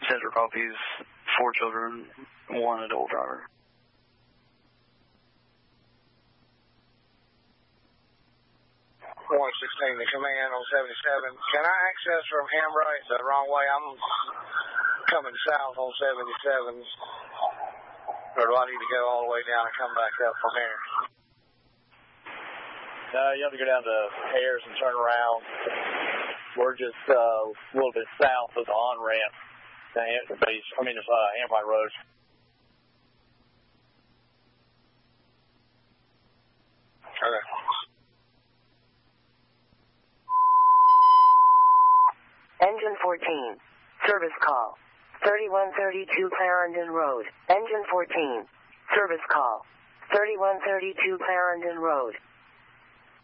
Center copies, 4 children, 1 adult driver. .116 to command on 77. Can I access from Hambright the wrong way? I'm coming south on 77. Or do I need to go all the way down and come back up from here? No, you have to go down to Ayers and turn around. We're just a little bit south of the on-ramp to Hambright Road. Okay. Engine 14. Service call. 3132 Clarendon Road. Engine 14. Service call. 3132 Clarendon Road.